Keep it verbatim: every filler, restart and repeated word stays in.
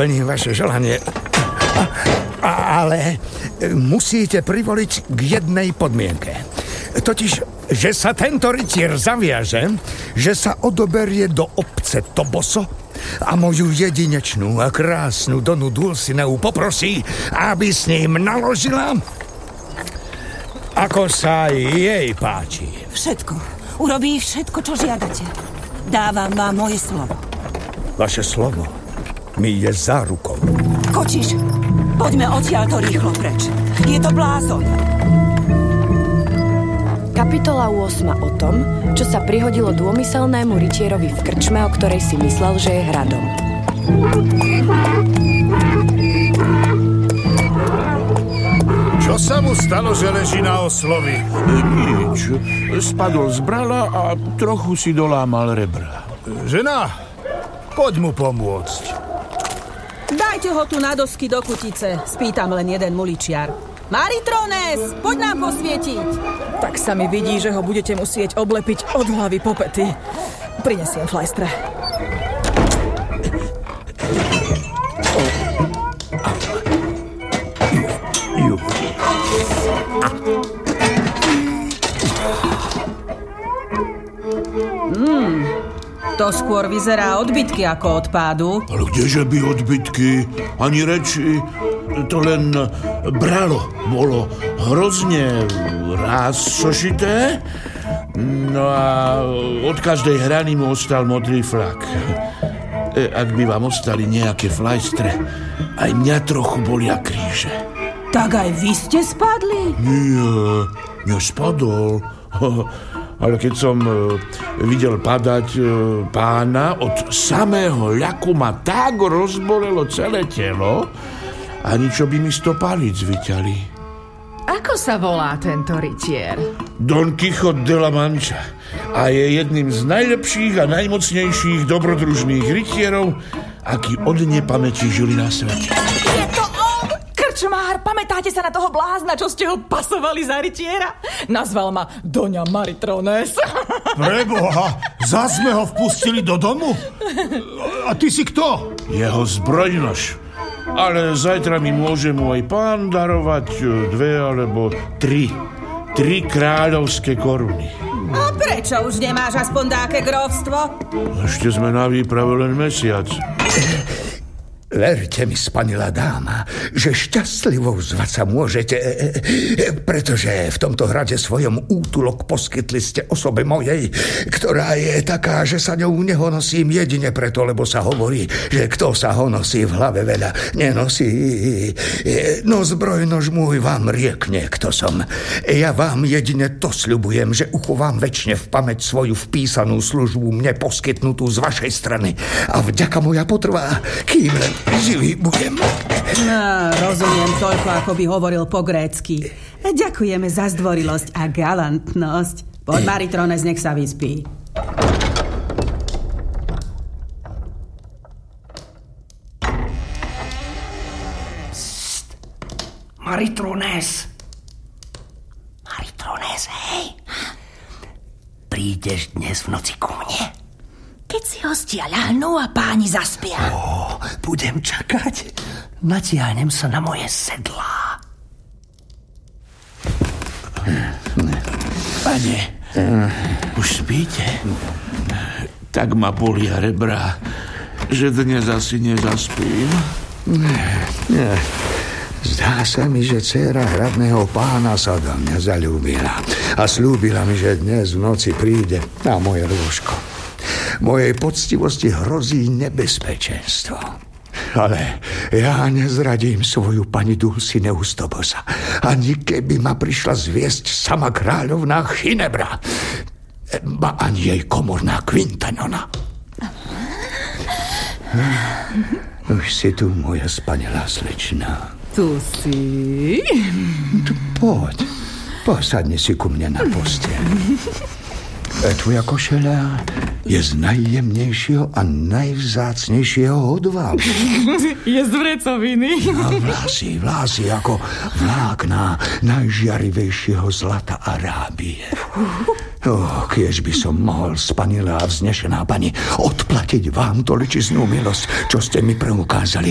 naplním vaše želanie. A, ale musíte privoliť k jednej podmienke. Totiž, že sa tento rytier zaviaže, že sa odoberie do obce Toboso a moju jedinečnú a krásnu Donu Dulcineu poprosí, aby s ním naložila, ako sa jej páči. Všetko. Urobí všetko, čo žiadate. Dávam vám moje slovo. Vaše slovo mi je zárukou. Kočiš, poďme odtiaľto rýchlo preč. Je to blázon. Kapitola ôsma o tom, čo sa prihodilo dômyselnému rytierovi v krčme, o ktorej si myslel, že je hradom. Čo sa mu stalo, že leží na oslovi? Nič. Spadol z brala a trochu si dolámal rebra. Žena, poď mu pomôcť. Dajte ho tu na dosky do kutice, spýtam len jeden muličiar. Maritrones, poď nám posvietiť. Tak sa mi vidí, že ho budete musieť oblepiť od hlavy po pety. Prinesiem flajstre. Hmm, to skôr vyzerá odbytky ako od pádu. Ale kdeže by odbytky? Ani reči. To len bralo bolo hrozne raz sošité. No a od každej hrany mu ostal modrý flak. Ak by vám ostali nejaké flajstre, aj mňa trochu bolia kríže. Tak aj vy ste spadli? Nie, nespadol. Ale keď som videl padať pána, od samého ľaku ma tak rozbolelo celé telo, ani čo by mi stopálic vyťali. Ako sa volá tento rytier? Don Quixote de la Mancha. A je jedným z najlepších a najmocnejších dobrodružných rytierov, akí od nepamäti žili na svete. Je to on! Krčmár, pamätáte sa na toho blázna, čo ste ho pasovali za rytiera? Nazval ma Doňa Maritrones. Preboha, zas sme ho vpustili do domu? A ty si kto? Jeho zbrojnož. Ale zajtra mi môže môj pán darovať dve alebo tri. Tri kráľovské koruny. A prečo už nemáš aspoň dáke grófstvo? Ešte sme na výprave len mesiac. Verte mi, spanilá dáma, že šťastlivou zvať sa môžete, pretože v tomto hrade svojom útulok poskytli ste osobe mojej, ktorá je taká, že sa ňou nehonosím jedine preto, lebo sa hovorí, že kto sa honosí v hlave veľa nenosí. No zbrojnož môj vám riekne, kto som. Ja vám jedine to sľubujem, že uchovám večne v pamäť svoju vpísanú službu mne poskytnutú z vašej strany a vďaka moja potrvá, kým len živý budem. No, rozumiem toľko, ako by hovoril po grécky. Ďakujeme za zdvorilosť a galantnosť. Poď, Maritrones, nech sa vyspí. Psst. Maritrones. Maritrones, hej. Prídeš dnes v noci ku mne? Keď si hostia ľahnú a páni zaspia. Ó, budem čakať. Natiahnem sa na moje sedlá. Pane, už spíte? Tak ma bolia rebra, že dnes asi nezaspím. Nie, nie. Zdá sa mi, že dcéra hradného pána sa do mňa zaľúbila a slúbila mi, že dnes v noci príde na moje lôžko. Mojej poctivosti hrozí nebezpečenstvo. Ale ja nezradím svoju pani Dulcineu z Tobosa. Ani keby ma prišla zviesť sama kráľovná Ginebra. Ba ani jej komorná Quintanona. Už si tu, moja spanilá slečna. Tu si? Poď, posadni si ku mne na posteľ. Tvoja košeľa je z najjemnejšieho a najvzácnejšieho odvalu. Je z vrecoviny. A vlasy, vlasy ako vlákna najžiarivejšieho zlata Arábie. Oh, kiež by som mohol, spanilá a vznešená pani, odplatiť vám toličiznú milosť, čo ste mi preukázali.